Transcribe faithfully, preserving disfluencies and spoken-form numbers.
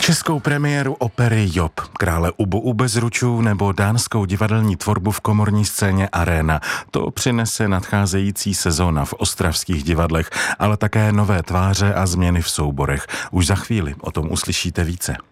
Českou premiéru opery Job, Krále Ubu u Bezručů nebo dánskou divadelní tvorbu v komorní scéně Arena. To přinese nadcházející sezóna v ostravských divadlech, ale také nové tváře a změny v souborech. Už za chvíli o tom uslyšíte více.